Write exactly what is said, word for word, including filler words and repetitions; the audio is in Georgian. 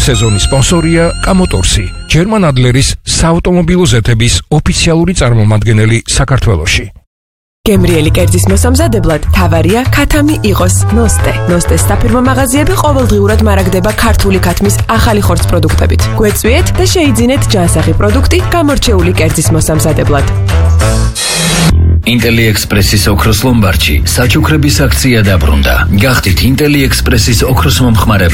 სეზონის სპონსორია კამოტორსი, ჯერმან ადლერის საავტომობილო ზეთების ოფიციალური წარმომადგენელი საქართველოში. გემრიელი კერძის მოსამზადებლად თავარია ქათამი იყოს ნოსტე. ნოსტეს საფირმო მაღაზიები ყოველდღიურად მარაგდება ქართული ქათმის ახალი ხორცს პროდუქტებით. გვეწვიეთ და შეიძინეთ ჯანსაღი პროდუქტი გამორჩეული კერძის მოსამზადებლად. ინტელი ექსპრესის ოქროს ლომბარდში საჩუქრების აქცია დაბრუნდა. გახდით ინტელი ექსპრესის ოქროს მომხმარებელი.